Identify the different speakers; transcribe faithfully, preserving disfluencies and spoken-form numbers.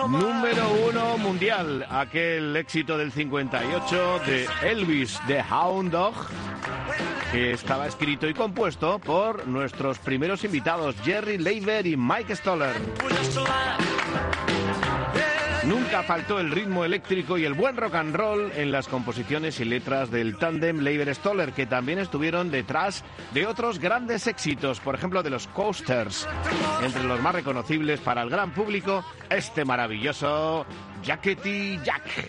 Speaker 1: Número uno mundial, aquel éxito del cincuenta y ocho de Elvis, The Hound Dog, que estaba escrito y compuesto por nuestros primeros invitados, Jerry Leiber y Mike Stoller. Nunca faltó el ritmo eléctrico y el buen rock and roll en las composiciones y letras del tándem Leiber-Stoller, que también estuvieron detrás de otros grandes éxitos, por ejemplo de los Coasters. Entre los más reconocibles para el gran público, este maravilloso Jackety Jack.